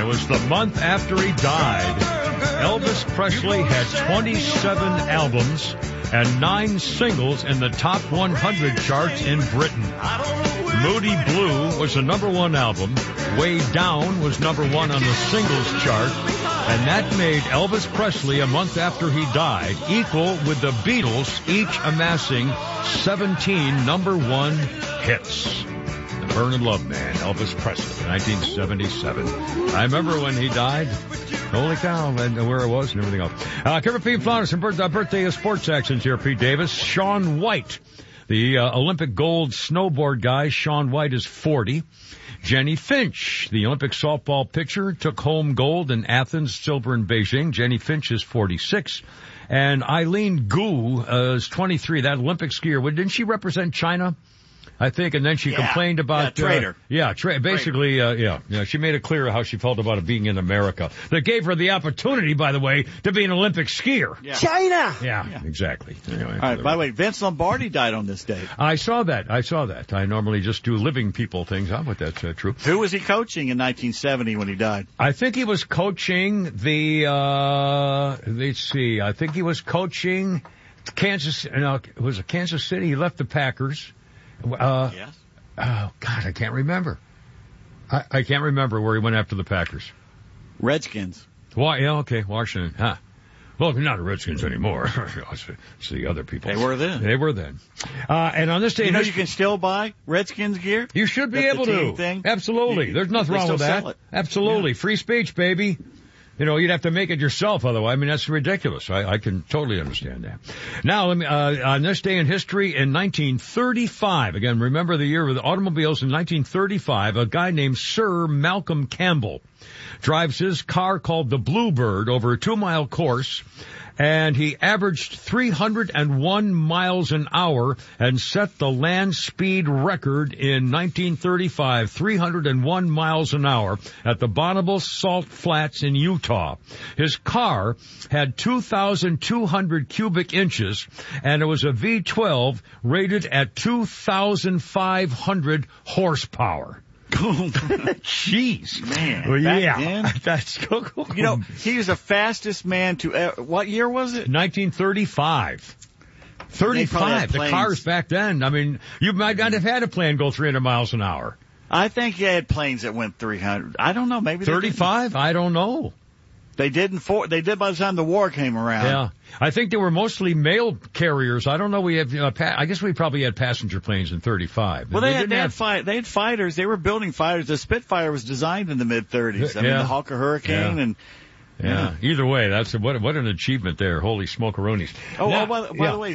it was the month after he died. Elvis Presley had 27 albums and 9 singles in the top 100 charts in Britain. Moody Blue was the number 1 album. Way Down was number 1 on the singles chart. And that made Elvis Presley, a month after he died, equal with the Beatles, each amassing 17 number 1 hits. The Burnin' Love Man, Elvis Presley, 1977. I remember when he died. Holy cow, and where it was and everything else. Kevin P. Flowers, birthday of sports actions here, Pete Davis. Shaun White, the Olympic gold snowboard guy. Shaun White is 40. Jenny Finch, the Olympic softball pitcher, took home gold in Athens, silver in Beijing. Jenny Finch is 46. And Eileen Gu is 23, that Olympic skier. Didn't she represent China? I think, and then she complained about... traitor. Basically, she made it clear how she felt about it being in America. That gave her the opportunity, by the way, to be an Olympic skier. Yeah. China! Yeah, exactly. Anyway, all right, by the way, Vince Lombardi died on this day. I saw that. I normally just do living people things, but that's true. Who was he coaching in 1970 when he died? I think he was coaching the, I think he was coaching Kansas City. He left the Packers. Yes. Oh, God, I can't remember. I can't remember where he went after the Packers. Redskins. Washington. Huh. Well, not the Redskins anymore. It's the other people. They were then. And on this day... you can still buy Redskins gear? You should be able to. Thing. Absolutely. There's nothing wrong with that. Absolutely. Yeah. Free speech, baby. You'd have to make it yourself otherwise. I mean, that's ridiculous. I can totally understand that. Now, on this day in history in 1935, again, remember the year with automobiles in 1935, a guy named Sir Malcolm Campbell drives his car called the Bluebird over a 2-mile course, and he averaged 301 miles an hour and set the land speed record in 1935, 301 miles an hour at the Bonneville Salt Flats in Utah. His car had 2,200 cubic inches, and it was a V12 rated at 2,500 horsepower. Jeez. Man. Well, yeah. Then, that's cool. He was the fastest man to what year was it? 1935. 35. The cars back then. I mean, you might not have had a plane go 300 miles an hour. I think you had planes that went 300. I don't know. Maybe 35? I don't know. They did by the time the war came around. Yeah. I think they were mostly mail carriers. I don't know. I guess we probably had passenger planes in 35. Well, they had fighters. They were building fighters. The Spitfire was designed in the mid-30s. I mean, the Hawker Hurricane and... Yeah. Either way, that's what an achievement there. Holy smokeroonies. By the way,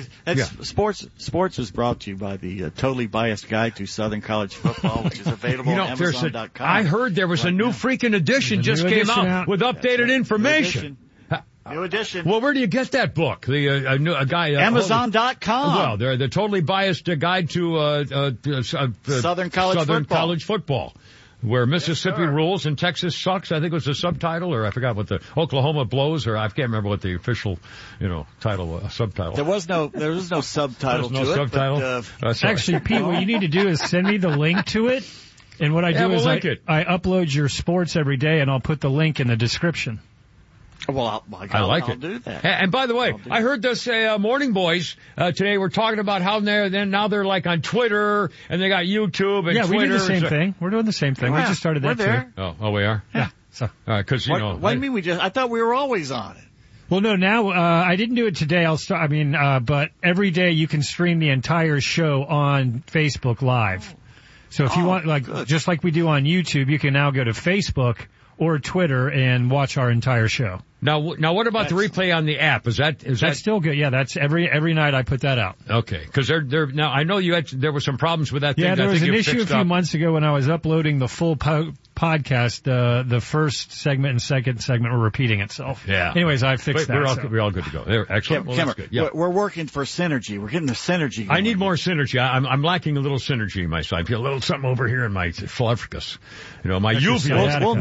sports is brought to you by the Totally Biased Guide to Southern College Football, which is available on Amazon.com. I heard there was a new freaking edition came out with updated information. New edition. Well, where do you get that book? A guy. Amazon.com. Well, the Totally Biased Guide to Southern College Football. Where Mississippi rules and Texas sucks. I think it was the subtitle, or I forgot what the Oklahoma blows, or I can't remember what the official, subtitle. There was no subtitle to it. But, actually, Pete, what you need to do is send me the link to it. And what I do is I upload your sports every day, and I'll put the link in the description. Well, I'll do that. And by the way, I heard this Morning Boys today were talking about how they're like on Twitter and they got YouTube and Twitter. We do the same thing. We're doing the same thing. Yeah, we just started that there. too. Oh, we are? Yeah. So, because what do you mean we just? I thought we were always on it. Well, no. Now I didn't do it today. I'll start. But every day you can stream the entire show on Facebook Live. So if you want, just like we do on YouTube, you can now go to Facebook or Twitter and watch our entire show. Now, what about the replay on the app? Is that still good? Yeah, that's every night I put that out. Okay, because now I know there were some problems with that thing. Yeah, there was an issue a few months ago when I was uploading the full podcast. The first segment and second segment were repeating itself. Yeah. Anyways, I fixed that. We're all good to go. There, excellent. That's good. Yeah. We're working for synergy. We're getting the synergy going. I need more synergy. I'm lacking a little synergy in myself. I feel a little something over here in my esophagus. My uvulas. We'll never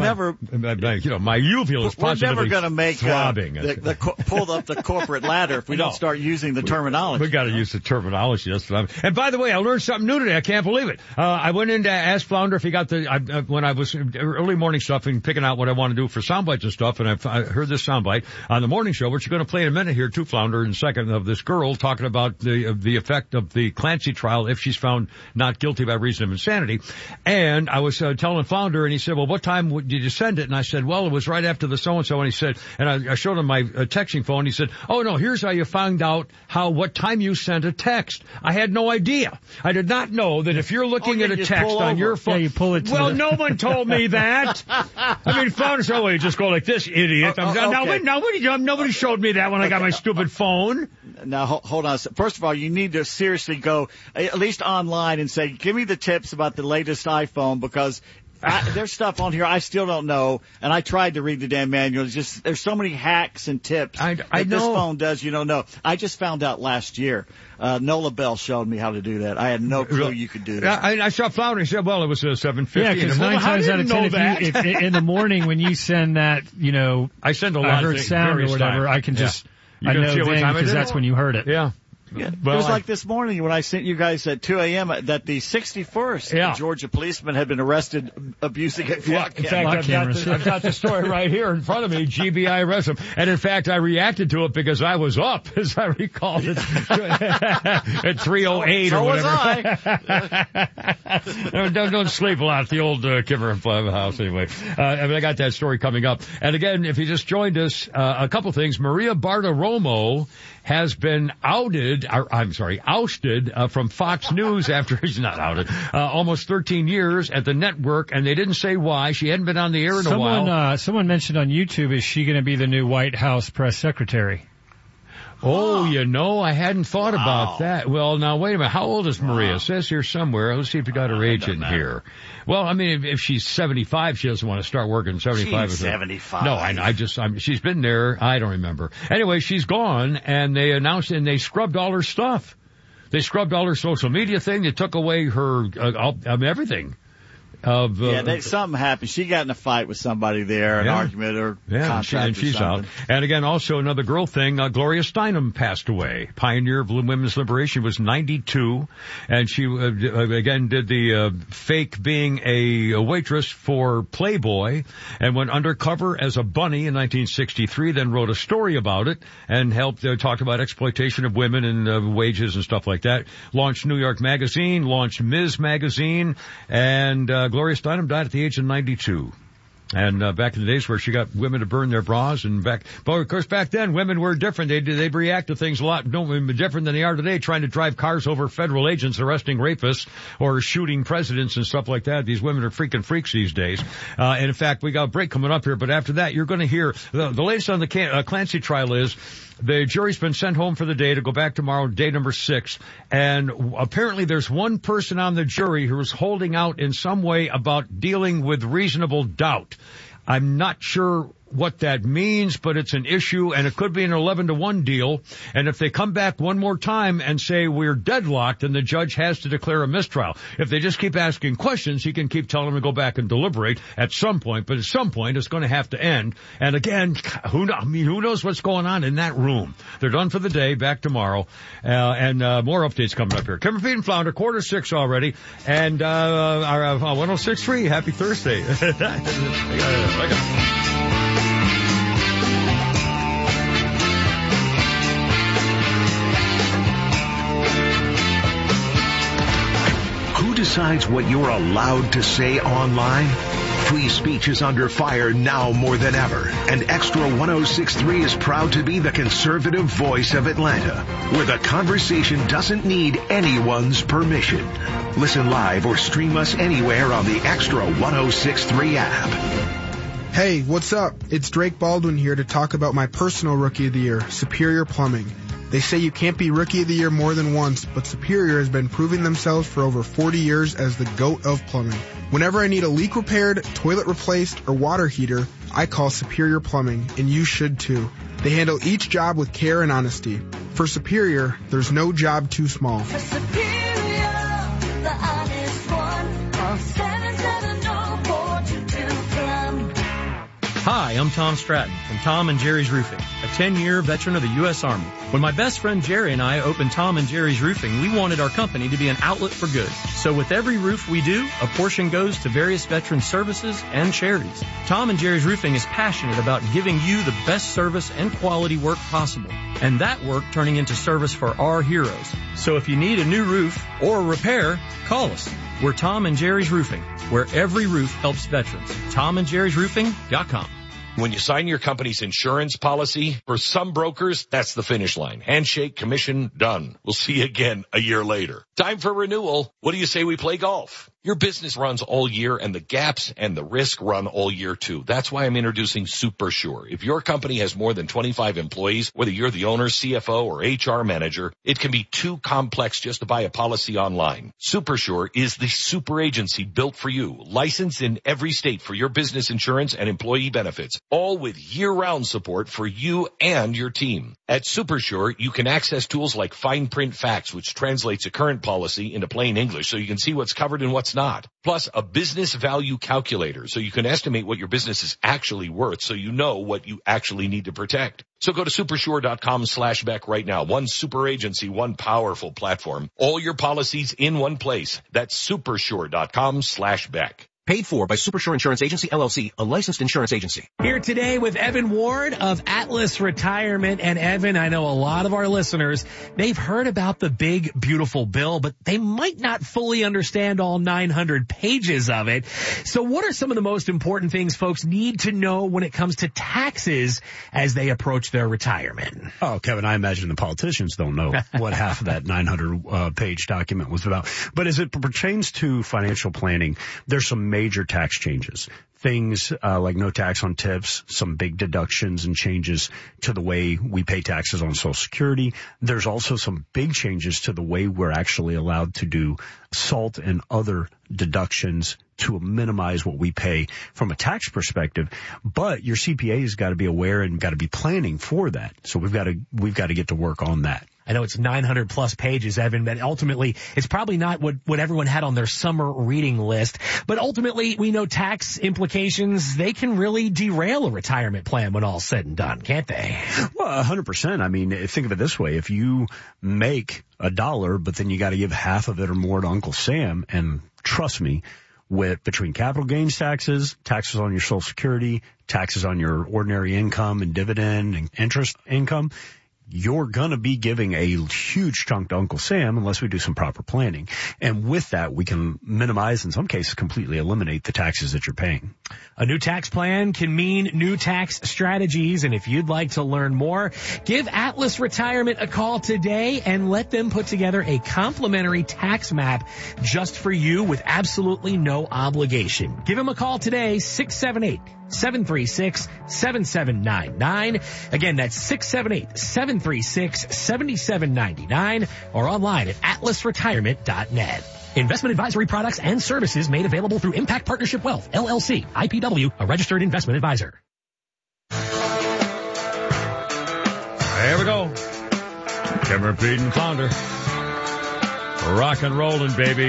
my uvula is positively We're never going to make throbbing. Pull up the corporate ladder if we don't start using the terminology. We got to use the terminology. That's what and by the way, I learned something new today. I can't believe it. I went in to ask Flounder if he got when I was early morning stuff and picking out what I want to do for sound bites and stuff, and I heard this sound bite on the morning show, which you're going to play in a minute here too, Flounder, in a second, of this girl talking about the effect of the Clancy trial if she's found not guilty by reason of insanity. And I was telling Flounder, and he said, well, what time did you send it? And I said, well, it was right after the so-and-so. And he said, and I showed him my texting phone. He said, oh, no, here's how you found out what time you sent a text. I had no idea. I did not know that if you're looking at a text on your phone. Yeah, you pull it to no one told me that. I mean, Flounder said, oh, you just go like this, idiot. Okay. Nobody showed me that when I got my stupid phone. Now, hold on. First of all, you need to seriously go, at least online, and say, give me the tips about the latest iPhone, because there's stuff on here I still don't know, and I tried to read the damn manual. It's just there's so many hacks and tips I that know. This phone does you don't know. I just found out last year. Nola Bell showed me how to do that. I had no clue you could do that. I saw Flounder. He said, well, it was 7:50. Yeah, because 9 times out of 10, if in the morning when you send that, I send a lot I heard sound or whatever, time. I can just, I know then because that's when you heard it. Yeah. Yeah. Well, it was like this morning when I sent you guys at 2 a.m. that the 61st Georgia policeman had been arrested abusing a flock camera. In fact, I've got the story right here in front of me. GBI arrested him. And in fact, I reacted to it because I was up, as I recall it, at 3:08 or whatever. Don't sleep a lot at the old Kimmer and Flem house anyway. I got that story coming up. And again, if you just joined us, a couple things. Maria Bartiromo has been ousted from Fox News after he's not outed, almost 13 years at the network, and they didn't say why. She hadn't been on the air in a while. Someone mentioned on YouTube, is she going to be the new White House press secretary? Oh, I hadn't thought about that. Well, now, wait a minute. How old is Maria? It says here somewhere. Let's see if we got her age in here. Well, I mean, if she's 75, she doesn't want to start working 75. She's 75. No, she's been there. I don't remember. Anyway, she's gone, and they announced, and they scrubbed all her stuff. They scrubbed all her social media thing. They took away her, everything. Something happened. She got in a fight with somebody there, an argument or contract and she's or something. out. And again, also another girl thing, Gloria Steinem passed away. Pioneer of women's liberation, was 92, and she again did the fake being a waitress for Playboy, and went undercover as a bunny in 1963. Then wrote a story about it and helped talk about exploitation of women and wages and stuff like that. Launched New York Magazine, launched Ms. Magazine, and Gloria Steinem died at the age of 92. And back in the days where she got women to burn their bras, but of course back then women were different. They'd react to things a lot different than they are today, trying to drive cars over federal agents, arresting rapists, or shooting presidents and stuff like that. These women are freaking freaks these days. And in fact, we got a break coming up here, but after that, you're going to hear the latest on the Clancy trial is the jury's been sent home for the day to go back tomorrow, day number 6. And apparently there's one person on the jury who is holding out in some way about dealing with reasonable doubt. I'm not sure what that means, but it's an issue, and it could be an 11-1 deal. And if they come back one more time and say we're deadlocked, then the judge has to declare a mistrial. If they just keep asking questions, he can keep telling them to go back and deliberate at some point, but at some point it's going to have to end. And again, who knows what's going on in that room? They're done for the day, back tomorrow, and more updates coming up here. Kimmer, Pete, and Flounder, 5:45 already, and our 106.3. Happy Thursday. Who decides what you're allowed to say online? Free speech is under fire now more than ever, and Extra 106.3 is proud to be the conservative voice of Atlanta, where the conversation doesn't need anyone's permission. Listen live or stream us anywhere on the Extra 106.3 app. Hey, what's up? It's Drake Baldwin here to talk about my personal Rookie of the Year, Superior Plumbing. They say you can't be Rookie of the Year more than once, but Superior has been proving themselves for over 40 years as the GOAT of plumbing. Whenever I need a leak repaired, toilet replaced, or water heater, I call Superior Plumbing, and you should too. They handle each job with care and honesty. For Superior, there's no job too small. For Superior, the honest one, call 770-422-PLUM. Hi, I'm Tom Stratton from Tom and Jerry's Roofing, a 10-year veteran of the U.S. Army. When my best friend Jerry and I opened Tom and Jerry's Roofing, we wanted our company to be an outlet for good. So with every roof we do, a portion goes to various veteran services and charities. Tom and Jerry's Roofing is passionate about giving you the best service and quality work possible, and that work turning into service for our heroes. So if you need a new roof or a repair, call us. We're Tom and Jerry's Roofing, where every roof helps veterans. TomandJerry'sRoofing.com. When you sign your company's insurance policy, for some brokers, that's the finish line. Handshake, commission, done. We'll see you again a year later. Time for renewal. What do you say we play golf? Your business runs all year, and the gaps and the risk run all year too. That's why I'm introducing SuperSure. If your company has more than 25 employees, whether you're the owner, CFO, or HR manager, it can be too complex just to buy a policy online. SuperSure is the super agency built for you, licensed in every state for your business insurance and employee benefits, all with year-round support for you and your team. At SuperSure, you can access tools like Fine Print Facts, which translates a current policy into plain English so you can see what's covered and what's not. Plus, a business value calculator so you can estimate what your business is actually worth so you know what you actually need to protect. So go to supersure.com/Beck right now. One super agency, one powerful platform. All your policies in one place. That's supersure.com/Beck. Paid for by Supersure Insurance Agency, LLC, a licensed insurance agency. Here today with Evan Ward of Atlas Retirement. And Evan, I know a lot of our listeners, they've heard about the big, beautiful bill, but they might not fully understand all 900 pages of it. So what are some of the most important things folks need to know when it comes to taxes as they approach their retirement? Oh, Kevin, I imagine the politicians don't know what half of that 900-page document was about. But as it pertains to financial planning, there's some major tax changes. Things like no tax on tips, some big deductions and changes to the way we pay taxes on Social Security. There's also some big changes to the way we're actually allowed to do SALT and other deductions to minimize what we pay from a tax perspective. But your CPA has got to be aware and got to be planning for that. So we've got to get to work on that. I know it's 900 plus pages, Evan, but ultimately it's probably not what everyone had on their summer reading list. But ultimately, we know tax implications, they can really derail a retirement plan when all's said and done, can't they? Well, 100%. I mean, think of it this way. If you make $1, but then you got to give half of it or more to Uncle Sam, and trust me, between capital gains taxes, taxes on your Social Security, taxes on your ordinary income and dividend and interest income, you're going to be giving a huge chunk to Uncle Sam unless we do some proper planning. And with that, we can minimize, in some cases, completely eliminate the taxes that you're paying. A new tax plan can mean new tax strategies. And if you'd like to learn more, give Atlas Retirement a call today and let them put together a complimentary tax map just for you with absolutely no obligation. Give them a call today, 678-736-7799. Again, that's 678-736-7799 or online at atlasretirement.net. Investment advisory products and services made available through Impact Partnership Wealth, LLC, IPW, a registered investment advisor. There we go. Kevin Repeat and Founder. Rock and rolling, baby.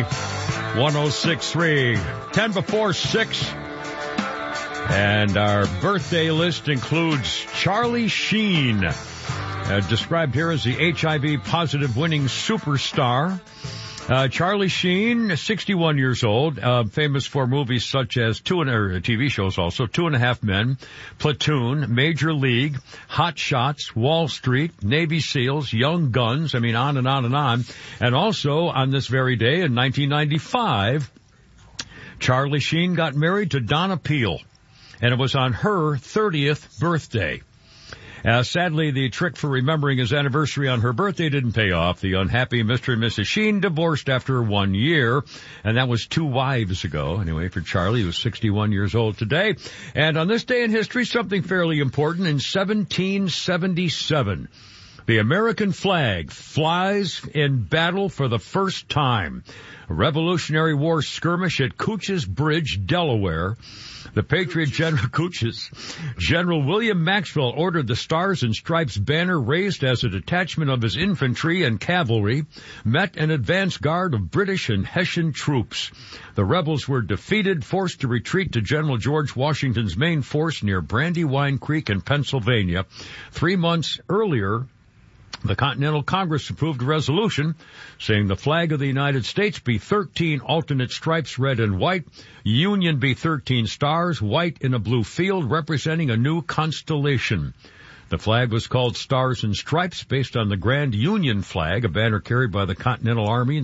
106.3. 10 before 6. And our birthday list includes Charlie Sheen, described here as the HIV positive winning superstar. Charlie Sheen, 61 years old, famous for movies such as TV shows also, 2.5 Men, Platoon, Major League, Hot Shots, Wall Street, Navy SEALs, Young Guns, I mean on and on and on. And also on this very day in 1995, Charlie Sheen got married to Donna Peel, and it was on her 30th birthday. Sadly, the trick for remembering his anniversary on her birthday didn't pay off. The unhappy Mr. and Mrs. Sheen divorced after 1 year, and that was 2 wives ago. Anyway, for Charlie, he was 61 years old today. And on this day in history, something fairly important. In 1777, The American flag flies in battle for the first time. A Revolutionary War skirmish at Coutches Bridge, Delaware. The Patriot General Coutches, General William Maxwell ordered the Stars and Stripes banner raised as a detachment of his infantry and cavalry met an advance guard of British and Hessian troops. The rebels were defeated, forced to retreat to General George Washington's main force near Brandywine Creek in Pennsylvania. 3 months earlier, the Continental Congress approved a resolution saying the flag of the United States be 13 alternate stripes, red and white. Union be 13 stars, white in a blue field, representing a new constellation. The flag was called Stars and Stripes based on the Grand Union flag, a banner carried by the Continental Army in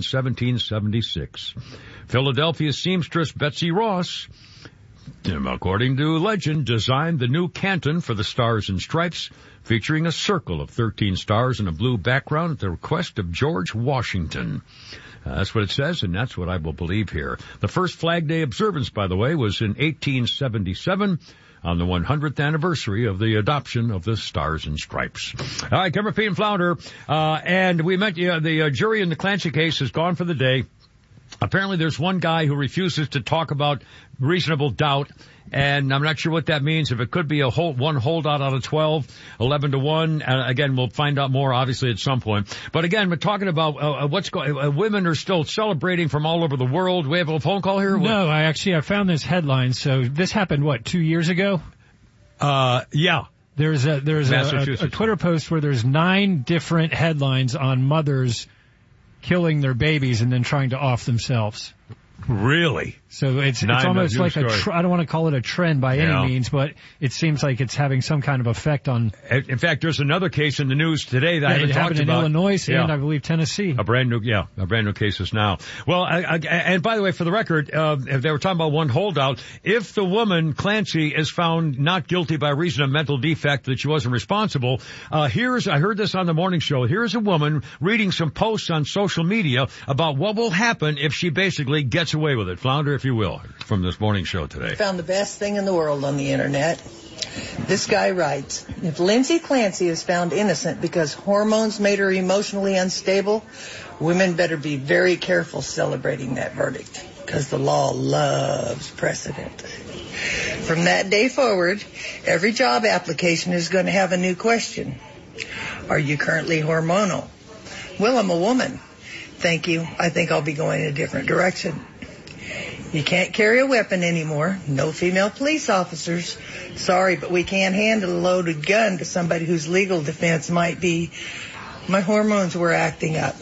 1776. Philadelphia seamstress Betsy Ross, according to legend, designed the new canton for the Stars and Stripes, featuring a circle of 13 stars and a blue background at the request of George Washington. That's what it says, and that's what I will believe here. The first Flag Day observance, by the way, was in 1877 on the 100th anniversary of the adoption of the Stars and Stripes. All right, Kimber, Pete, and Flounder. And we met the jury in the Clancy case is gone for the day. Apparently there's one guy who refuses to talk about reasonable doubt, and I'm not sure what that means. If it could be one holdout out of 12, 11-1. Again, we'll find out more, obviously, at some point. But again, we're talking about what's going. Women are still celebrating from all over the world. We have a phone call here. No, I found this headline. So this happened 2 years ago? Yeah. There's a Twitter post where there's 9 different headlines on mothers killing their babies and then trying to off themselves. Really? So it's almost like I don't want to call it a trend by any means, but it seems like it's having some kind of effect on. In fact, there's another case in the news today that I haven't talked about. In Illinois and I believe Tennessee. A brand new cases now. Well, and by the way, for the record, if they were talking about one holdout, if the woman, Clancy, is found not guilty by reason of mental defect that she wasn't responsible, I heard this on the morning show, here's a woman reading some posts on social media about what will happen if she basically gets away with it. Flounder, if you will, from this morning show today. Found the best thing in the world on the internet. This guy writes, if Lindsay Clancy is found innocent because hormones made her emotionally unstable, women better be very careful celebrating that verdict, because the law loves precedent. From that day forward, every job application is going to have a new question. Are you currently hormonal? Well, I'm a woman. Thank you. I think I'll be going in a different direction. You can't carry a weapon anymore. No female police officers. Sorry, but we can't handle a loaded gun to somebody whose legal defense might be, my hormones were acting up.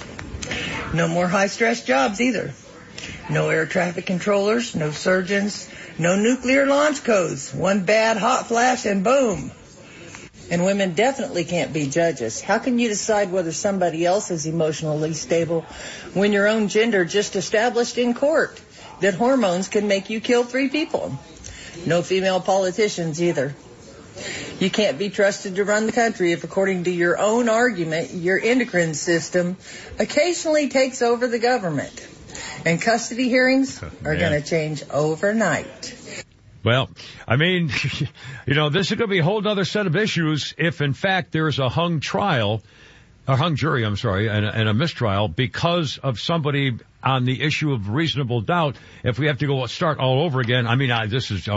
No more high-stress jobs either. No air traffic controllers, no surgeons, no nuclear launch codes. One bad hot flash and boom. And women definitely can't be judges. How can you decide whether somebody else is emotionally stable when your own gender just established in court that hormones can make you kill 3 people? No female politicians either. You can't be trusted to run the country if, according to your own argument, your endocrine system occasionally takes over the government. And custody hearings are going to change overnight. Well, I mean, this is going to be a whole other set of issues if, in fact, there's a hung jury, and a mistrial because of somebody on the issue of reasonable doubt. If we have to start all over again, this is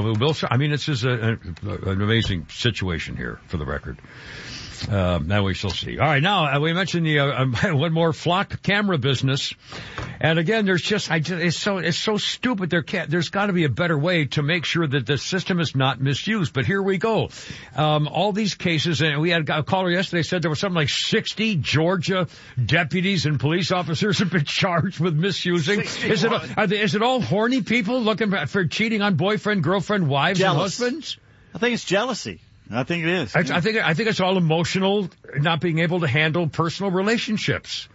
an amazing situation here, for the record. Now we shall see. All right, now we mentioned the one more flock camera business, and again, it's so stupid. There's got to be a better way to make sure that the system is not misused. But here we go. All these cases, and we had a caller yesterday said there was something like 60 Georgia deputies and police officers have been charged with misusing. Is it all horny people looking for cheating on boyfriend, girlfriend, wives, and husbands? I think it's jealousy. I think it is. I think it's all emotional, not being able to handle personal relationships.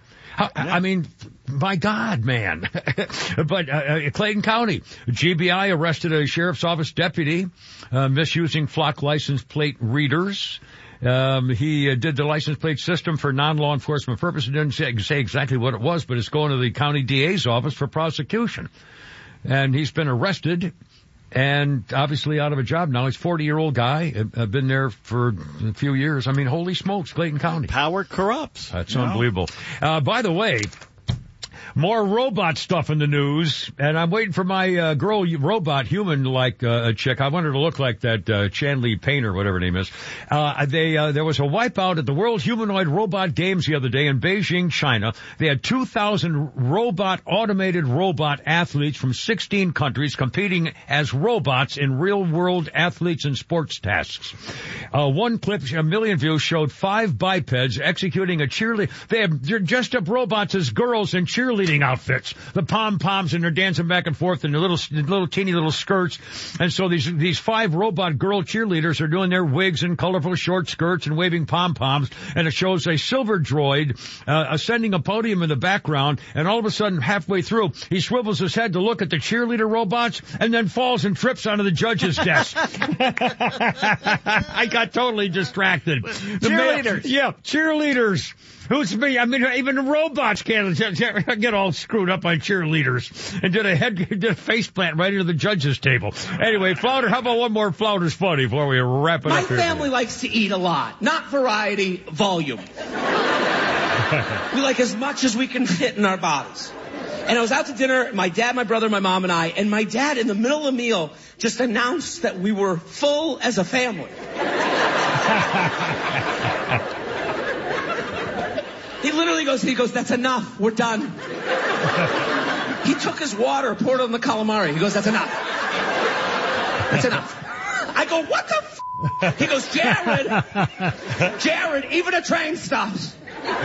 My God, man. But Clayton County, GBI arrested a sheriff's office deputy misusing flock license plate readers. He did the license plate system for non-law enforcement purposes. Didn't say exactly what it was, but it's going to the county DA's office for prosecution. And he's been arrested. and obviously out of a job now. He's a 40-year-old guy, been there for a few years. I mean, holy smokes, Clayton County. Power corrupts. That's unbelievable. By the way, more robot stuff in the news, and I'm waiting for my girl robot human-like chick. I want her to look like that Chanley Painter, whatever her name is. There was a wipeout at the World Humanoid Robot Games the other day in Beijing, China. They had 2,000 automated robot athletes from 16 countries competing as robots in real-world athletes and sports tasks. One clip, 1 million views, showed 5 bipeds executing a cheerleader. They're dressed up robots as girls in cheerleading outfits, the pom-poms, and they're dancing back and forth in the little teeny little skirts. And so these 5 robot girl cheerleaders are doing their wigs and colorful short skirts and waving pom-poms. And it shows a silver droid ascending a podium in the background. And all of a sudden, halfway through, he swivels his head to look at the cheerleader robots and then falls and trips onto the judge's desk. I got totally distracted. Cheerleaders. Cheerleaders. Who's me? I mean, even the robots can't get all screwed up on cheerleaders. And did a face plant right into the judge's table. Anyway, Flounder, how about one more Flounder's Funny before we wrap it up here? My family likes to eat a lot. Not variety, volume. We like as much as we can fit in our bodies. And I was out to dinner, my dad, my brother, my mom, and I, and my dad, in the middle of the meal, just announced that we were full as a family. He literally goes, that's enough. We're done. He took his water, poured it on the calamari. He goes, that's enough. That's enough. I go, what the f***? He goes, Jared, even a train stops.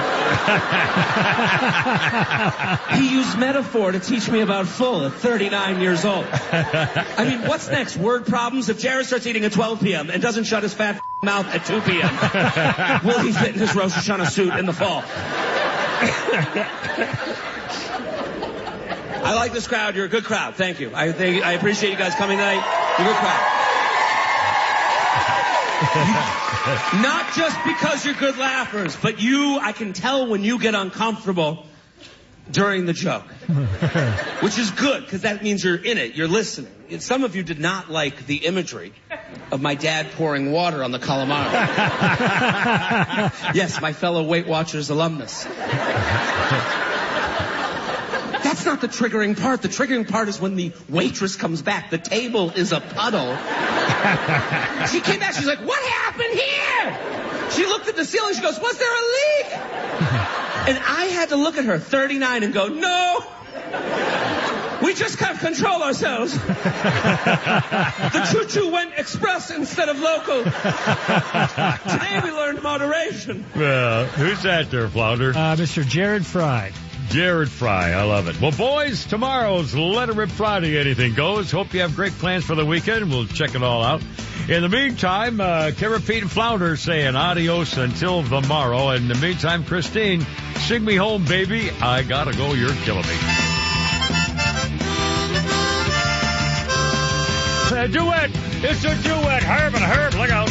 He used metaphor to teach me about full at 39 years old. I mean, what's next? Word problems? If Jared starts eating at 12 p.m. and doesn't shut his fat mouth at 2 p.m., will he fit in his Rosh Hashanah suit in the fall? I like this crowd. You're a good crowd. Thank you. I appreciate you guys coming tonight. You're a good crowd. Not just because you're good laughers, but I can tell when you get uncomfortable during the joke. Which is good, because that means you're in it, you're listening. And some of you did not like the imagery of my dad pouring water on the calamari. Yes, my fellow Weight Watchers alumnus. That's not the triggering part. The triggering part is when the waitress comes back. The table is a puddle. She came back. She's like, what happened here? She looked at the ceiling. She goes, was there a leak? And I had to look at her, 39, and go, no. We just can't control ourselves. The choo-choo went express instead of local. Today we learned moderation. Who's that there, Flounder? Mr. Jared Fry. Jared Fry, I love it. Well, boys, tomorrow's Let It Rip Friday, anything goes. Hope you have great plans for the weekend. We'll check it all out. In the meantime, Kara, Pete, and Flounder saying adios until tomorrow. In the meantime, Christine, sing me home, baby. I gotta go, you're killing me. A duet. It's a duet. Herb and Herb, look out.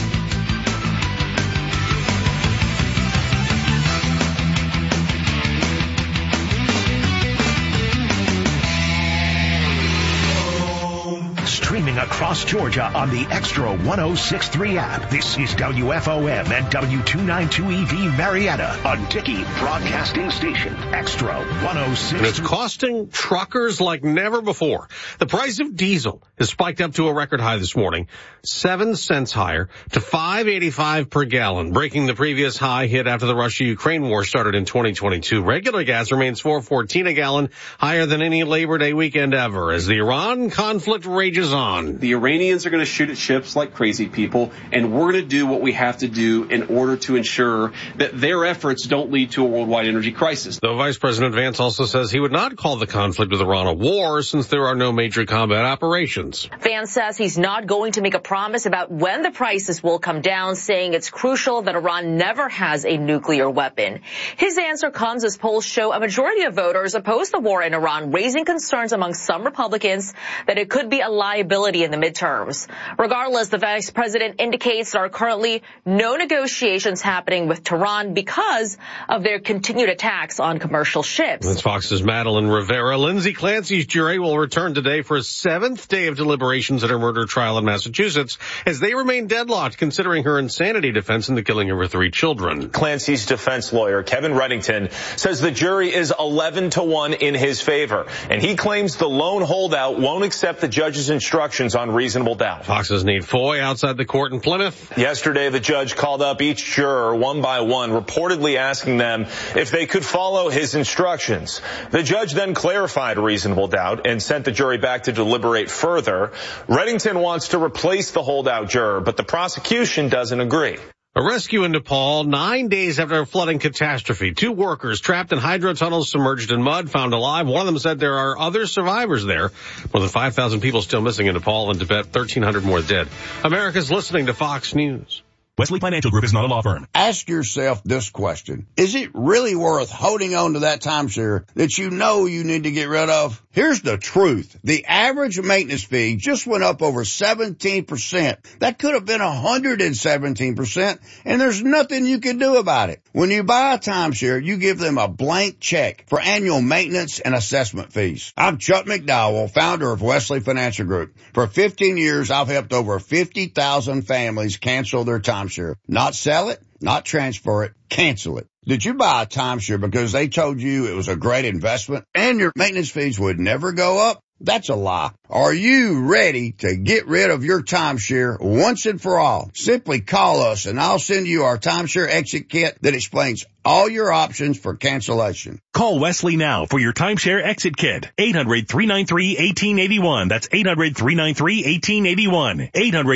Streaming across Georgia on the Extra 106.3 app. This is WFOM and W292EV Marietta, a Dickey Broadcasting Station. Extra 106. And it's costing truckers like never before. The price of diesel has spiked up to a record high this morning, 7 cents higher to $5.85 per gallon, breaking the previous high hit after the Russia-Ukraine war started in 2022. Regular gas remains $4.14 a gallon, higher than any Labor Day weekend ever, as the Iran conflict rages on. The Iranians are going to shoot at ships like crazy people, and we're going to do what we have to do in order to ensure that their efforts don't lead to a worldwide energy crisis. Though Vice President Vance also says he would not call the conflict with Iran a war since there are no major combat operations. Vance says he's not going to make a promise about when the prices will come down, saying it's crucial that Iran never has a nuclear weapon. His answer comes as polls show a majority of voters oppose the war in Iran, raising concerns among some Republicans that it could be a liability in the midterm. terms. Regardless, the vice president indicates there are currently no negotiations happening with Tehran because of their continued attacks on commercial ships. That's Fox's Madeline Rivera. Lindsay Clancy's jury will return today for a 7th day of deliberations at her murder trial in Massachusetts as they remain deadlocked considering her insanity defense in the killing of her 3 children. Clancy's defense lawyer, Kevin Reddington, says the jury is 11-1 in his favor, and he claims the lone holdout won't accept the judge's instructions on reasonable doubt. Fox's Nate Foy outside the court in Plymouth. Yesterday, the judge called up each juror one by one, reportedly asking them if they could follow his instructions. The judge then clarified reasonable doubt and sent the jury back to deliberate further. Reddington wants to replace the holdout juror, but the prosecution doesn't agree. A rescue in Nepal 9 days after a flooding catastrophe. 2 workers trapped in hydro tunnels submerged in mud found alive. One of them said there are other survivors there. More than 5,000 people still missing in Nepal and Tibet, 1,300 more dead. America's listening to Fox News. Wesley Financial Group is not a law firm. Ask yourself this question. Is it really worth holding on to that timeshare that you know you need to get rid of? Here's the truth. The average maintenance fee just went up over 17%. That could have been 117%, and there's nothing you can do about it. When you buy a timeshare, you give them a blank check for annual maintenance and assessment fees. I'm Chuck McDowell, founder of Wesley Financial Group. For 15 years, I've helped over 50,000 families cancel their timeshare. Not sell it, not transfer it, cancel it. Did you buy a timeshare because they told you it was a great investment and your maintenance fees would never go up? That's a lie. Are you ready to get rid of your timeshare once and for all? Simply call us and I'll send you our timeshare exit kit that explains all your options for cancellation. Call Wesley now for your timeshare exit kit. 800-393-1881. That's 800-393-1881.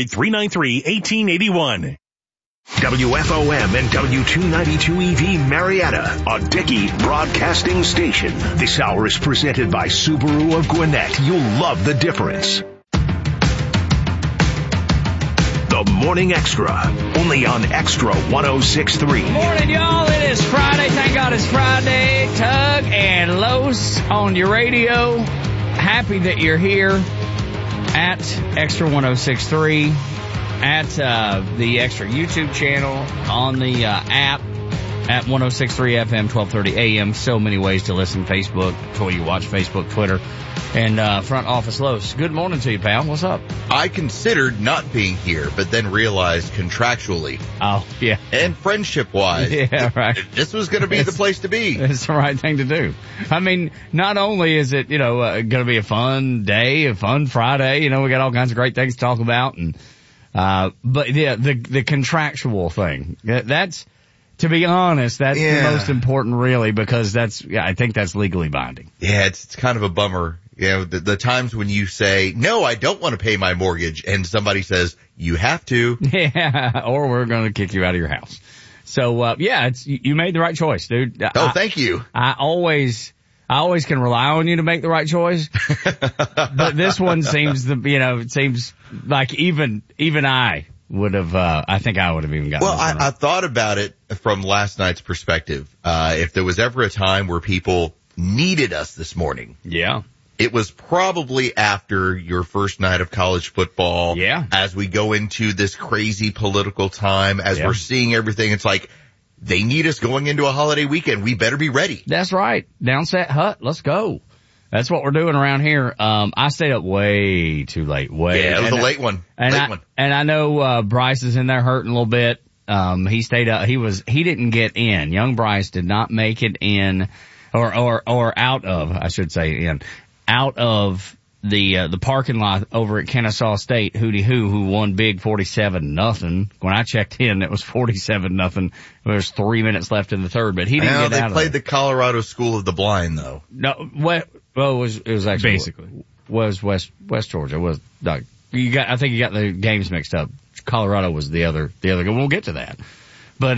800-393-1881. WFOM and W292EV Marietta, a Dickey broadcasting station. This hour is presented by Subaru of Gwinnett. You'll love the difference. The Morning Extra, only on Extra 106.3. Morning, y'all. It is Friday. Thank God it's Friday. Tug and Los on your radio. Happy that you're here at Extra 106.3. At the Extra YouTube channel, on the app, at 106.3 FM, 1230 AM. So many ways to listen. Facebook, before you watch Facebook, Twitter, and Front Office Los. Good morning to you, pal. What's up? I considered not being here, but then realized contractually. Oh, yeah. And friendship-wise. Yeah, right. This was going to be the place to be. It's the right thing to do. I mean, not only is it, going to be a fun day, a fun Friday, we got all kinds of great things to talk about, and but yeah, the contractual thing, that's, to be honest, that's the most important really, because I think that's legally binding. Yeah, it's kind of a bummer. The times when you say, no, I don't want to pay my mortgage, and somebody says, you have to. Yeah, or we're going to kick you out of your house. So, you made the right choice, dude. Thank you. I always can rely on you to make the right choice. But this one seems it seems like even I would have, I think I would have even gotten. Well, I thought about it from last night's perspective. If there was ever a time where people needed us this morning. Yeah. It was probably after your first night of college football. Yeah. As we go into this crazy political time, as we're seeing everything, it's like, they need us going into a holiday weekend. We better be ready. That's right. Downset Hut. Let's go. That's what we're doing around here. I stayed up way too late. Yeah, it was a late one. And I know, Bryce is in there hurting a little bit. He stayed up. He didn't get in. Young Bryce did not make it in or out of, I should say, out of the parking lot over at Kennesaw State, Hootie who won big 47-0. When I checked in, it was 47-0. There's 3 minutes left in the third, but he didn't get out of it. They played the Colorado School of the Blind, though. No, it was actually basically was West Georgia. I think you got the games mixed up. Colorado was the other. We'll get to that. But,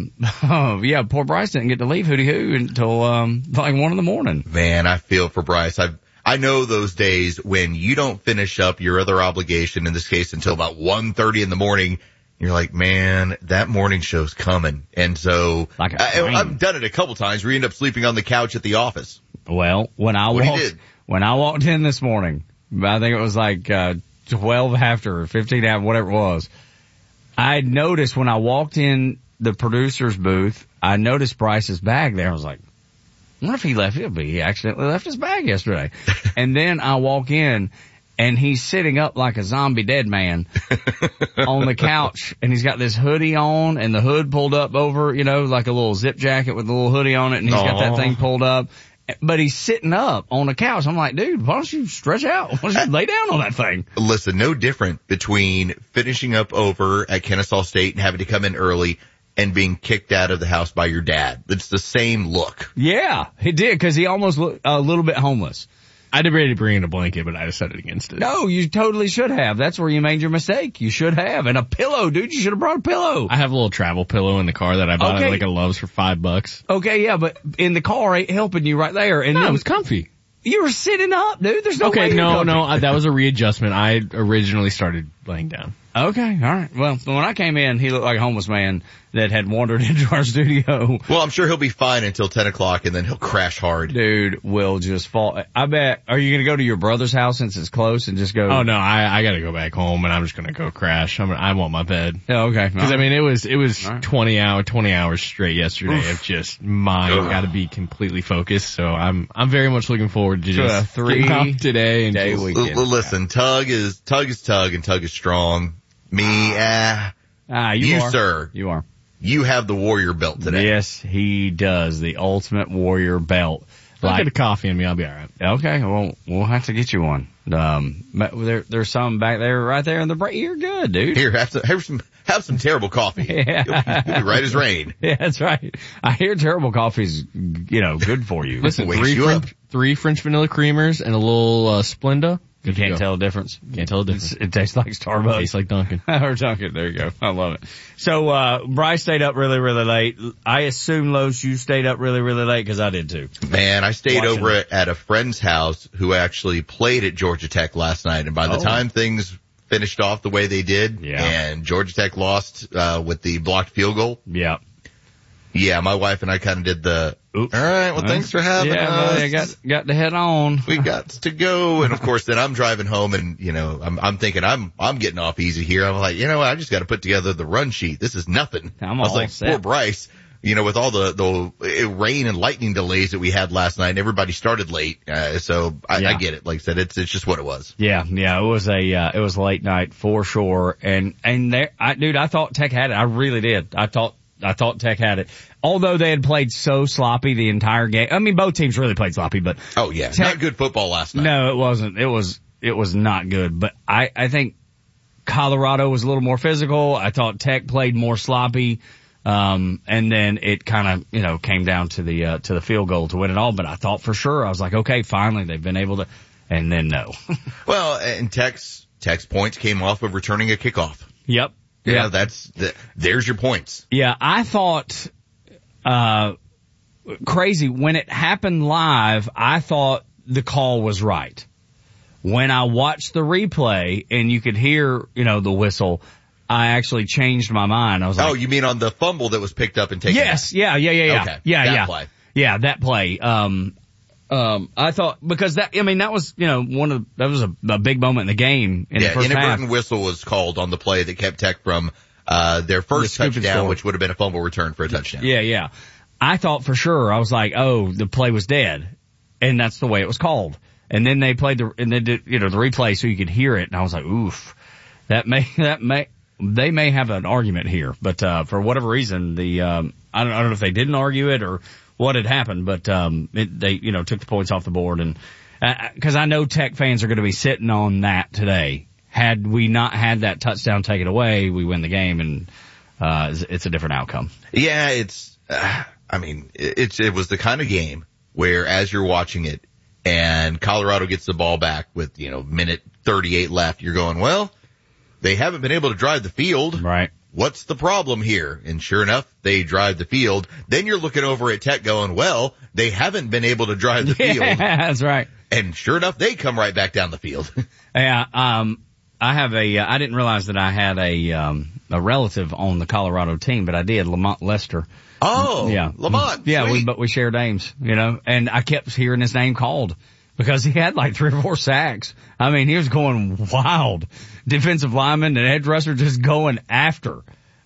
poor Bryce didn't get to leave Hootie Hoo until, like 1 a.m. Man, I feel for Bryce. I know those days when you don't finish up your other obligation, in this case until about 1:30 in the morning. You're like, man, that morning show's coming. And so I've done it a couple times where you end up sleeping on the couch at the office. Well, when I walked in this morning, I think it was like, 12 after or 15 after, whatever it was. I noticed when I walked in the producer's booth, I noticed Bryce's bag there. I was like, I wonder if he accidentally left his bag yesterday. And then I walk in and he's sitting up like a zombie dead man on the couch, and he's got this hoodie on and the hood pulled up over, like a little zip jacket with a little hoodie on it, and he's got that thing pulled up. But he's sitting up on the couch. I'm like, dude, why don't you stretch out? Why don't you lay down on that thing? Listen, no different between finishing up over at Kennesaw State and having to come in early and being kicked out of the house by your dad. It's the same look. Yeah, he did, because he almost looked a little bit homeless. I debated bringing a blanket, but I decided against it. No, you totally should have. That's where you made your mistake. You should have. And a pillow, dude. You should have brought a pillow. I have a little travel pillow in the car that I bought at like a Love's for $5. Okay, yeah, but in the car ain't helping you right there. And no, it was comfy. You were sitting up, dude. There's no way. Okay, no, that was a readjustment. I originally started laying down. Okay, all right. Well, when I came in, he looked like a homeless man that had wandered into our studio. Well, I'm sure he'll be fine until 10 o'clock, and then he'll crash hard. Dude will just fall. I bet. Are you going to go to your brother's house since it's close and just go? Oh, no, I got to go back home, and I'm just going to go crash. I want my bed. Yeah, okay. Because, it was 20 hours straight yesterday of just got to be completely focused. So I'm very much looking forward to just 3 off today and day weekend. Listen, Tug is Tug, and Tug is strong. Me, you are. Sir. You are. You have the warrior belt today. Yes, he does. The ultimate warrior belt. I'll get a coffee in me. I'll be all right. Okay. Well, we'll have to get you one. There's some back there, right there in the break. You're good, dude. Here, have some terrible coffee. Yeah. You'll be right as rain. Yeah, that's right. I hear terrible coffee's, good for you. Listen, 3 French vanilla creamers and a little, Splenda. You can't tell the difference. Can't tell the difference. It tastes like Starbucks. Tastes like Dunkin'. Or Dunkin'. There you go. I love it. So, Bryce stayed up really, really late. I assume, Los, you stayed up really, really late because I did too. Man, I stayed over at a friend's house who actually played at Georgia Tech last night. And by the time things finished off the way they did, and Georgia Tech lost, with the blocked field goal. Yeah. Yeah, my wife and I kind of did the, all right, well, thanks for having us. Yeah, got to head on. We got to go. And of course, then I'm driving home and, I'm thinking I'm getting off easy here. I'm like, I just got to put together the run sheet. This is nothing. I was like, set. Poor Bryce, with all the rain and lightning delays that we had last night, and everybody started late. So I get it. Like I said, it's just what it was. Yeah. It was it was a late night for sure. And there, I thought Tech had it. I really did. I thought Tech had it. Although they had played so sloppy the entire game. I mean, both teams really played sloppy, but. Oh yeah. Tech, not good football last night. No, it wasn't. It was not good. But I think Colorado was a little more physical. I thought Tech played more sloppy. And then it kind of, came down to the field goal to win it all. But I thought for sure, I was like, okay, finally they've been able to, and then no. Well, and Tech's points came off of returning a kickoff. Yep. Yeah, there's your points. Yeah, I thought, crazy. When it happened live, I thought the call was right. When I watched the replay and you could hear, the whistle, I actually changed my mind. I was like, oh, you mean on the fumble that was picked up and taken? Yes. Yeah. Okay. Yeah. Play. Yeah, that play. I thought, because that was, that was a big moment in the game in the first half. Inadvertent whistle was called on the play that kept Tech from, their first touchdown, which would have been a fumble return for a touchdown. Yeah. I thought for sure, I was like, oh, the play was dead. And that's the way it was called. And then they played the replay so you could hear it. And I was like, oof, they may have an argument here. But, for whatever reason, I don't know if they didn't argue it or what had happened, but they took the points off the board, and because I know Tech fans are going to be sitting on that today. Had we not had that touchdown taken away, we win the game, and it's a different outcome. Yeah, it was the kind of game where as you're watching it and Colorado gets the ball back with minute 38 left, you're going, well, they haven't been able to drive the field, right? What's the problem here? And sure enough, they drive the field. Then you're looking over at Tech going, well, they haven't been able to drive the field. That's right. And sure enough, they come right back down the field. Yeah, I have I didn't realize that I had a relative on the Colorado team, but I did, Lamont Lester. Oh, yeah. Lamont. Yeah, but we share names, and I kept hearing his name called. because he had like 3 or 4 sacks. I mean, he was going wild. Defensive lineman and edge rusher just going after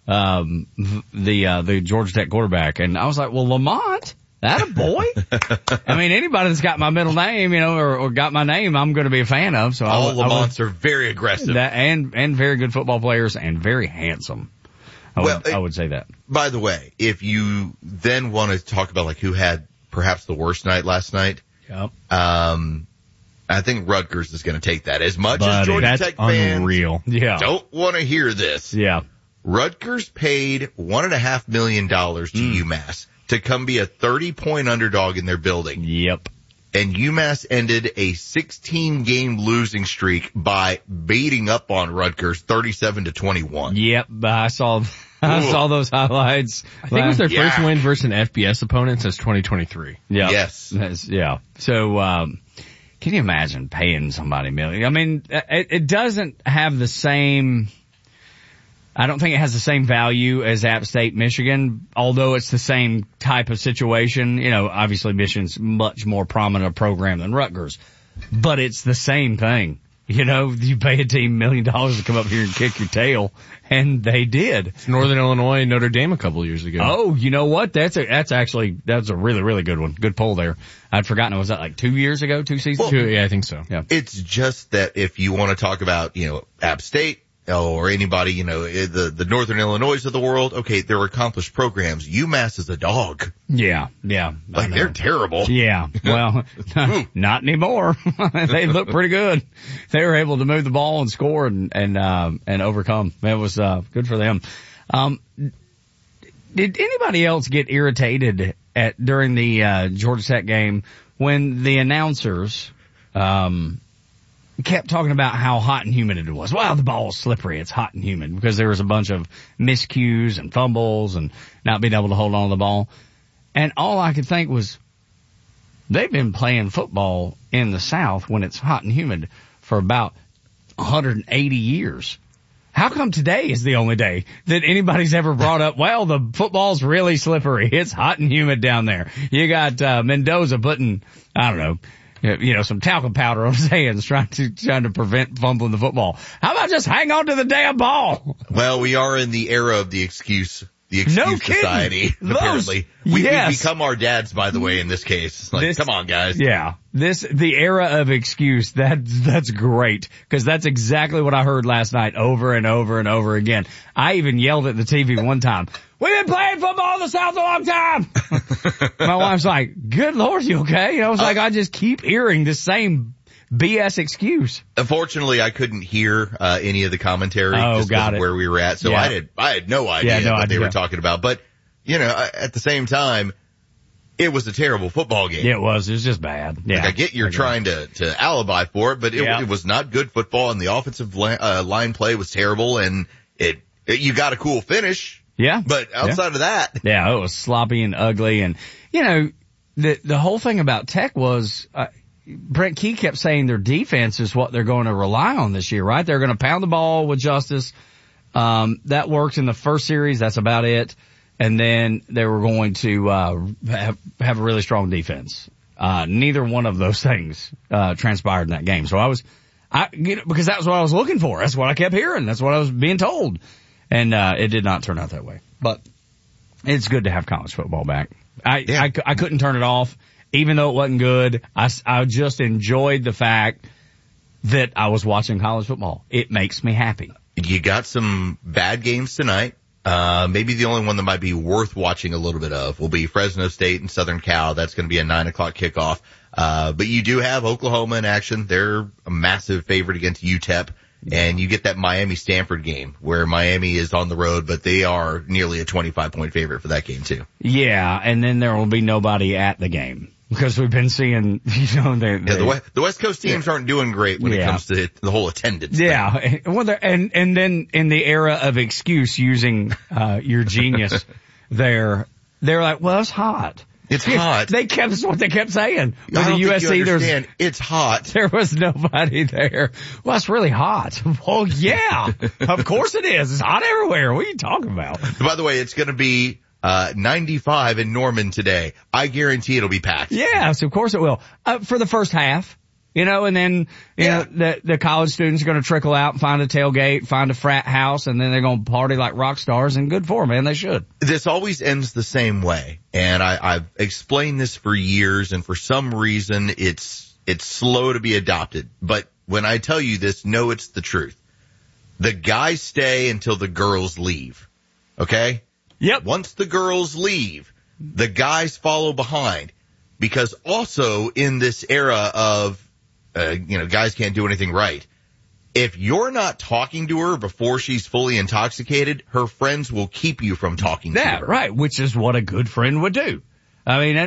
the Georgia Tech quarterback. And I was like, well, Lamont, that a boy? I mean, anybody that's got my middle name, or got my name, I'm going to be a fan of. So all Lamonts are very aggressive. And very good football players and very handsome. I would say that. By the way, if you then want to talk about like who had perhaps the worst night last night, yep. I think Rutgers is going to take that. As much as Georgia Tech fans don't want to hear this. Yeah. Rutgers paid $1.5 million to UMass to come be a 30-point underdog in their building. Yep. And UMass ended a 16-game losing streak by beating up on Rutgers 37-21. Yep. I saw those highlights. I think it was their first win versus an FBS opponent since 2023. Yeah. Yes. Yeah. So, can you imagine paying somebody $1 million? I mean, it doesn't have the same, I don't think it has the same value as App State, Michigan, although it's the same type of situation. Obviously Michigan's much more prominent a program than Rutgers, but it's the same thing. You pay a team $1 million to come up here and kick your tail, and they did. It's Northern Illinois and Notre Dame a couple of years ago. Oh, you know what? That's a really, really good one. Good poll there. I'd forgotten. Was that like 2 years ago, 2 seasons? Well, yeah, I think so. Yeah. It's just that if you want to talk about, App State, or anybody, the Northern Illinois of the world, okay, they're accomplished programs. UMass is a dog. Yeah. Like, they're terrible. Yeah. Well, not anymore. They look pretty good. They were able to move the ball and score and overcome. It was, good for them. Did anybody else get irritated during the, Georgia Tech game when the announcers, kept talking about how hot and humid it was? Wow, the ball is slippery. It's hot and humid, because there was a bunch of miscues and fumbles and not being able to hold on to the ball. And all I could think was, they've been playing football in the South when it's hot and humid for about 180 years. How come today is the only day that anybody's ever brought up, well, the football's really slippery. It's hot and humid down there. You got, Mendoza putting, I don't know, some talcum powder on his hands trying to prevent fumbling the football. How about just hang on to the damn ball? Well, we are in the era of the excuse society, apparently. We've become our dads, by the way, in this case. Come on, guys. Yeah. The era of excuse, that's great, because that's exactly what I heard last night over and over and over again. I even yelled at the TV one time, we've been playing football in the South a long time. My wife's like, good Lord, you okay? I was like, I just keep hearing the same BS excuse. Unfortunately, I couldn't hear any of the commentary just because of where we were at, so I had no idea what they were talking about. But, at the same time, it was a terrible football game. Yeah, it was. It was just bad. Yeah. I get you're trying to alibi for it, but it was not good football, and the offensive line play was terrible, and you got a cool finish. Yeah. But outside of that. Yeah, it was sloppy and ugly. And, the whole thing about Tech was, Brent Key kept saying their defense is what they're going to rely on this year, right? They're going to pound the ball with justice. That worked in the first series. That's about it. And then they were going to, have a really strong defense. Neither one of those things, transpired in that game. So because that was what I was looking for. That's what I kept hearing. That's what I was being told. And, it did not turn out that way. But it's good to have college football back. I couldn't turn it off, even though it wasn't good. I just enjoyed the fact that I was watching college football. It makes me happy. You got some bad games tonight. Maybe the only one that might be worth watching a little bit of will be Fresno State and Southern Cal. That's going to be a 9 o'clock kickoff. But you do have Oklahoma in action. They're a massive favorite against UTEP. And you get that Miami-Stanford game where Miami is on the road, but they are nearly a 25-point favorite for that game too. Yeah, and then there will be nobody at the game because we've been seeing, the West Coast teams aren't doing great when it comes to the whole attendance. Yeah, and then in the era of excuse using your genius, they're like, well, it's hot. It's hot. That's what they kept saying. With the USC, it's hot. There was nobody there. Well, it's really hot. Well, yeah, of course it is. It's hot everywhere. What are you talking about? By the way, it's going to be 95 in Norman today. I guarantee it'll be packed. Yes, of course it will. For the first half. You know, and then, you know, the college students are going to trickle out and find a tailgate, find a frat house, and then they're going to party like rock stars, and good for them, man. They should. This always ends the same way. And I've explained this for years, and for some reason it's slow to be adopted. But when I tell you this, know it's the truth. The guys stay until the girls leave. Okay? Yep. Once the girls leave, the guys follow behind. Because also in this era of, guys can't do anything right. If you're not talking to her before she's fully intoxicated, her friends will keep you from talking to her. Right, which is what a good friend would do. I mean,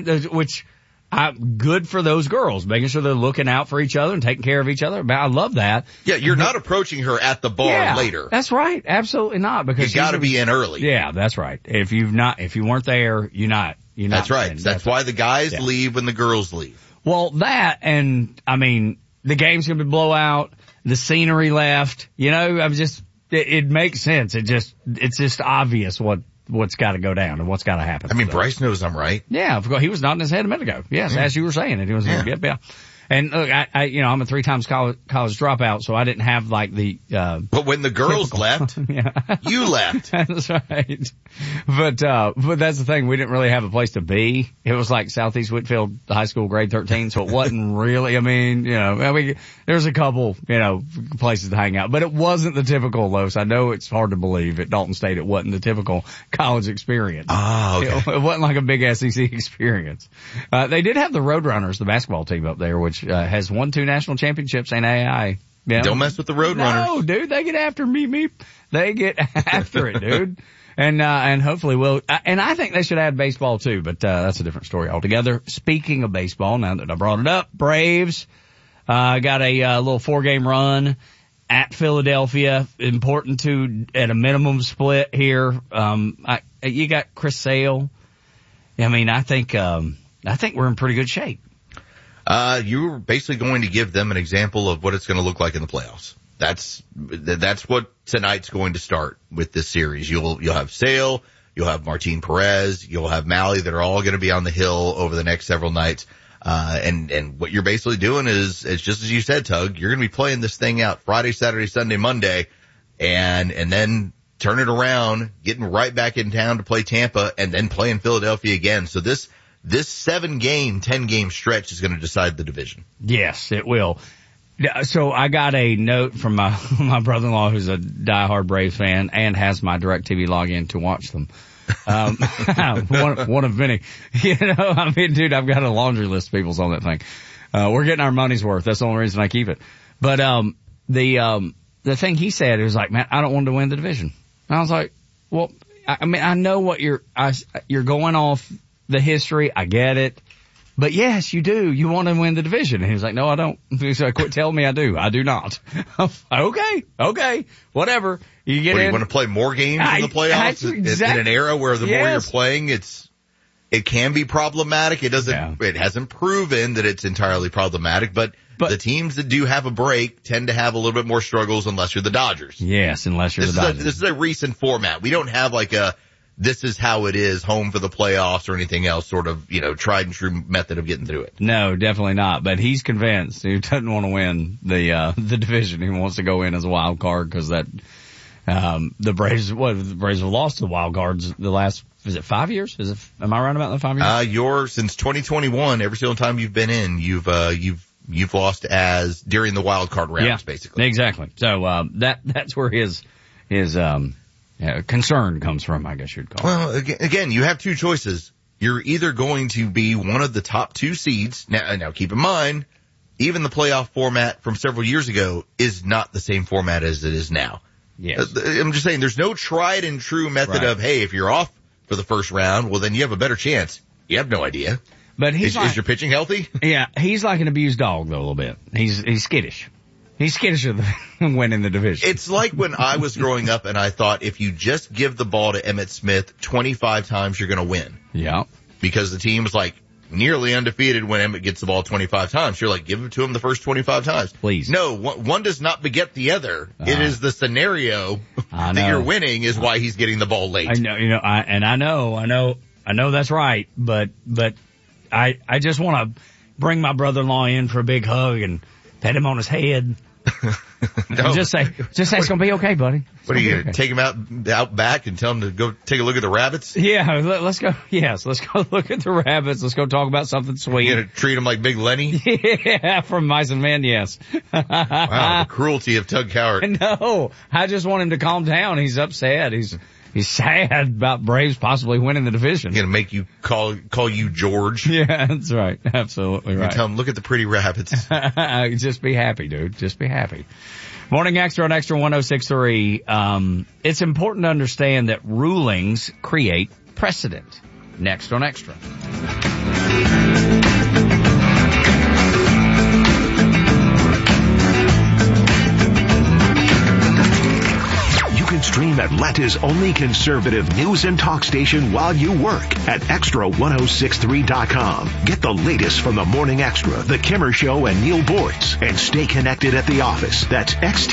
good for those girls, making sure they're looking out for each other and taking care of each other. I love that. Yeah, you're not approaching her at the bar later. That's right. Absolutely not. Because you got to be in early. Yeah, that's right. If you weren't there, you're not. That's right. That's why the guys leave when the girls leave. Well, that, and I mean, the game's gonna be blowout. The scenery left. You know, it makes sense. It's just obvious what's got to go down and what's got to happen. I mean, Bryce knows I'm right. Yeah, he was nodding his head a minute ago. Yes, as you were saying it. He was, yeah. And look, I'm a 3 times college dropout, so I didn't have like the, but when the girls left, you left. That's right. But that's the thing. We didn't really have a place to be. It was like Southeast Whitfield High School grade 13, so it wasn't really, there's a couple, places to hang out, but it wasn't the typical Los. I know it's hard to believe at Dalton State it wasn't the typical college experience. Oh, okay. It wasn't like a big SEC experience. They did have the Roadrunners, the basketball team up there, which has won 2 national championships in AI. Yeah. Don't mess with the Roadrunners. No, dude, they get after me. They get after it, dude. And hopefully we'll, and I think they should add baseball too, but, that's a different story altogether. Speaking of baseball, now that I brought it up, Braves, got a little 4-game run at Philadelphia. Important to, at a minimum, split here. You got Chris Sale. I mean, I think we're in pretty good shape. You're basically going to give them an example of what it's going to look like in the playoffs. That's what tonight's going to start with this series. You'll have Sale, you'll have Martin Perez, you'll have Malley that are all going to be on the hill over the next several nights. And what you're basically doing is just as you said, Tug, you're going to be playing this thing out Friday, Saturday, Sunday, Monday, and then turn it around, getting right back in town to play Tampa and then playing Philadelphia again. So this 7-game, 10-game stretch is going to decide the division. Yes, it will. So I got a note from my brother-in-law who's a diehard Braves fan and has my DirecTV login to watch them. One of many. I mean, dude, I've got a laundry list of people's on that thing. We're getting our money's worth. That's the only reason I keep it. But, the thing he said, it was like, man, I don't want to win the division. And I was like, well, I mean, I know what you're going off the history. I get it. But yes, you do. You want to win the division. And he was like, no, I don't. He's like, quit telling me I do. I do not. Okay. Whatever. You get in. You want to play more games in the playoffs? In an era where the more you're playing, it can be problematic. It hasn't proven that it's entirely problematic, but the teams that do have a break tend to have a little bit more struggles unless you're the Dodgers. Yes, unless you're the Dodgers. This is a recent format. We don't have like this is how it is, home for the playoffs or anything else sort of, tried and true method of getting through it. No, definitely not. But he's convinced he doesn't want to win the division. He wants to go in as a wild card because the Braves have lost the wild cards the last, is it 5 years? Am I right about that 5 years? Since 2021, every single time you've been in, you've lost as during the wild card rounds, basically. Exactly. So, that's where his concern comes from, I guess you'd call it. Well, again, you have 2 choices. You're either going to be one of the top 2 seeds. Now keep in mind, even the playoff format from several years ago is not the same format as it is now. Yes. I'm just saying there's no tried and true method of, hey, if you're off for the first round, well then you have a better chance. You have no idea. But is your pitching healthy? Yeah, he's like an abused dog though a little bit. He's skittish. He's skittish of winning the division. It's like when I was growing up and I thought if you just give the ball to Emmitt Smith 25 times, you're going to win. Yeah. Because the team was like nearly undefeated when Emmitt gets the ball 25 times. You're like, give it to him the first 25 times. Please. No, one does not beget the other. It is the scenario that you're winning is why he's getting the ball late. I know, I know that's right, but I just want to bring my brother-in-law in for a big hug and pet him on his head. No. Just say it's gonna be okay, buddy. What are you gonna take him out back and tell him to go take a look at the rabbits? Yeah, let's go. Yes, let's go look at the rabbits. Let's go talk about something sweet. You gonna treat him like Big Lenny? Yeah, from Mice and Men, yes. Wow, the cruelty of Tug Cowart. No, I just want him to calm down. He's upset. He's sad about Braves possibly winning the division. He's gonna make you call you George. Yeah, that's right. Absolutely right. Tell him, look at the pretty rabbits. Just be happy, dude. Just be happy. Morning Extra on Extra 106.3. It's important to understand that rulings create precedent. Next on Extra. You can stream Atlanta's only conservative news and talk station while you work at Extra1063.com. Get the latest from the Morning Extra, The Kimmer Show, and Neil Boyce. And stay connected at the office. That's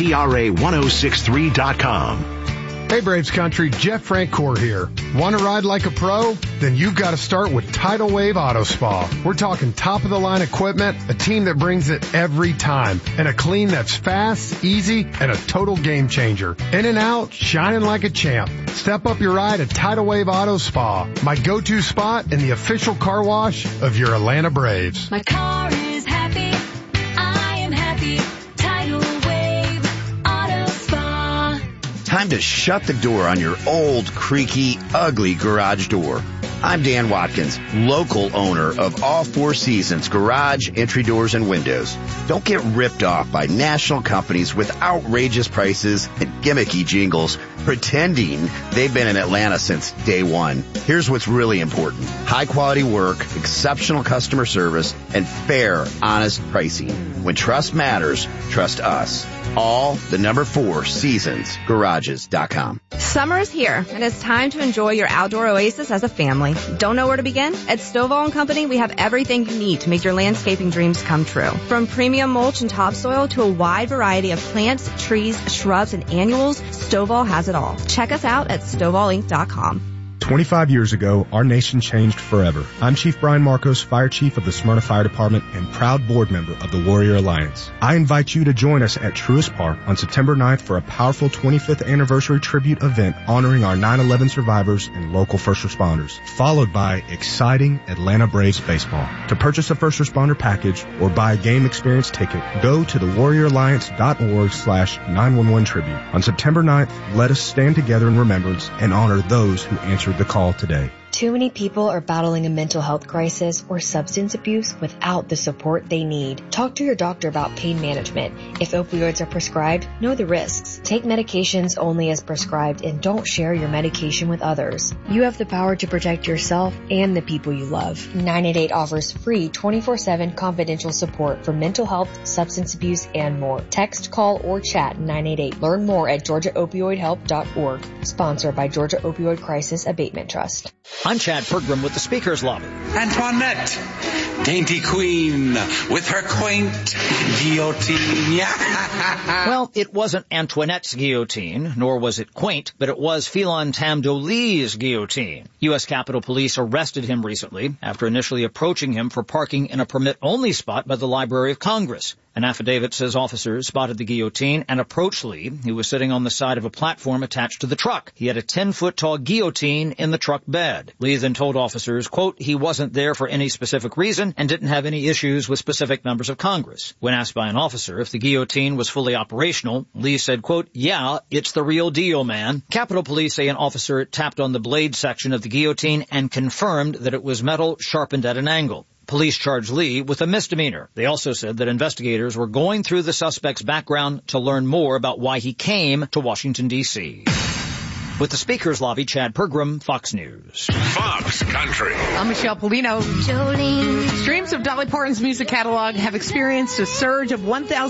XTRA1063.com. Hey Braves Country, Jeff Francoeur here. Want to ride like a pro? Then you've got to start with Tidal Wave Auto Spa. We're talking top of the line equipment, a team that brings it every time, and a clean that's fast, easy, and a total game changer. In and out, shining like a champ. Step up your ride at Tidal Wave Auto Spa, my go-to spot in the official car wash of your Atlanta Braves. My car is happy. I am happy. Tidal Wave Auto Spa. Time to shut the door on your old, creaky, ugly garage door. I'm Dan Watkins, local owner of All Four Seasons Garage, Entry Doors, and Windows. Don't get ripped off by national companies with outrageous prices and gimmicky jingles pretending they've been in Atlanta since day one. Here's what's really important. High quality work, exceptional customer service, and fair, honest pricing. When trust matters, trust us. All the number 4 Seasons Garages.com. Summer is here, and it's time to enjoy your outdoor oasis as a family. Don't know where to begin? At Stovall & Company, we have everything you need to make your landscaping dreams come true. From premium mulch and topsoil to a wide variety of plants, trees, shrubs, and annuals, Stovall has it all. Check us out at StovallInc.com. 25 years ago, our nation changed forever. I'm Chief Brian Marcos, Fire Chief of the Smyrna Fire Department and proud board member of the Warrior Alliance. I invite you to join us at Truist Park on September 9th for a powerful 25th anniversary tribute event honoring our 9/11 survivors and local first responders, followed by exciting Atlanta Braves baseball. To purchase a first responder package or buy a game experience ticket, go to thewarrioralliance.org/911 tribute. On September 9th, let us stand together in remembrance and honor those who answered the call today. Too many people are battling a mental health crisis or substance abuse without the support they need. Talk to your doctor about pain management. If opioids are prescribed, know the risks. Take medications only as prescribed and don't share your medication with others. You have the power to protect yourself and the people you love. 988 offers free 24/7 confidential support for mental health, substance abuse, and more. Text, call, or chat 988. Learn more at GeorgiaOpioidHelp.org. Sponsored by Georgia Opioid Crisis Abatement Trust. I'm Chad Pergram with the Speakers Lobby. Antoinette, dainty queen, with her quaint guillotine. Well, it wasn't Antoinette's guillotine, nor was it quaint, but it was Phelan Tamdoli's guillotine. U.S. Capitol Police arrested him recently after initially approaching him for parking in a permit-only spot by the Library of Congress. An affidavit says officers spotted the guillotine and approached Lee, who was sitting on the side of a platform attached to the truck. He had a 10-foot-tall guillotine in the truck bed. Lee then told officers, quote, he wasn't there for any specific reason and didn't have any issues with specific members of Congress. When asked by an officer if the guillotine was fully operational, Lee said, quote, yeah, it's the real deal, man. Capitol Police say an officer tapped on the blade section of the guillotine and confirmed that it was metal sharpened at an angle. Police charged Lee with a misdemeanor. They also said that investigators were going through the suspect's background to learn more about why he came to Washington, D.C. With the Speakers Lobby, Chad Pergram, Fox News. Fox Country. I'm Michelle Polino. Jolene. Streams of Dolly Parton's music catalog have experienced a surge of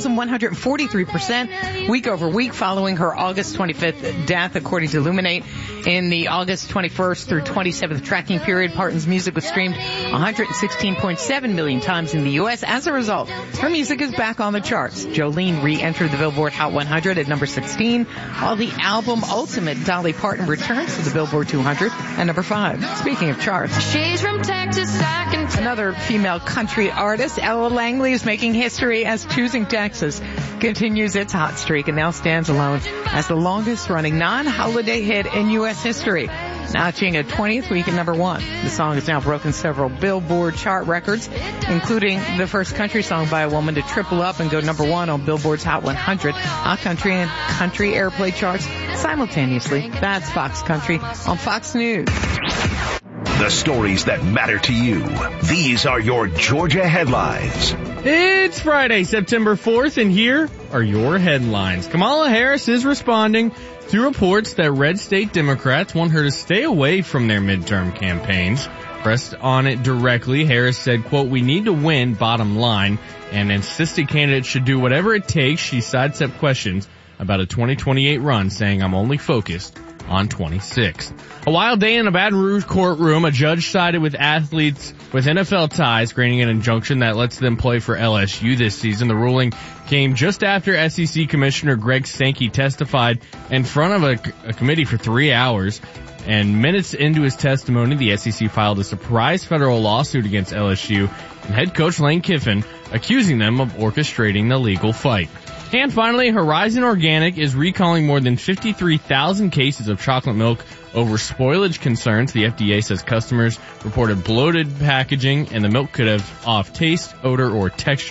1,143% week over week following her August 25th death, according to Illuminate. In the August 21st through 27th tracking period, Parton's music was streamed 116.7 million times in the U.S. As a result, her music is back on the charts. Jolene re-entered the Billboard Hot 100 at number 16, while the album Ultimate Dolly Parton returns to the Billboard 200 at number 5. Speaking of charts. She's from Texas, I can Another female country artist, Ella Langley, is making history as Choosing Texas continues its hot streak and now stands alone as the longest-running non-holiday hit in U.S. history, notching a 20th week at number 1. The song has now broken several Billboard chart records, including the first country song by a woman to triple up and go number 1 on Billboard's Hot 100, Hot Country and Country Airplay charts simultaneously. That's Fox Country on Fox News. The stories that matter to you. These are your Georgia headlines. It's Friday, September 4th, and here are your headlines. Kamala Harris is responding to reports that red state Democrats want her to stay away from their midterm campaigns. Pressed on it directly, Harris said, quote, "We need to win, bottom line," and insisted candidates should do whatever it takes. She sidestepped questions about a 2028 run, saying, "I'm only focused on 26. A wild day in a Baton Rouge courtroom. A judge sided with athletes with NFL ties, granting an injunction that lets them play for LSU this season. The ruling came just after SEC Commissioner Greg Sankey testified in front of a committee for 3 hours. And minutes into his testimony, the SEC filed a surprise federal lawsuit against LSU and head coach Lane Kiffin, accusing them of orchestrating the legal fight. And finally, Horizon Organic is recalling more than 53,000 cases of chocolate milk over spoilage concerns. The FDA says customers reported bloated packaging and the milk could have off taste, odor, or texture.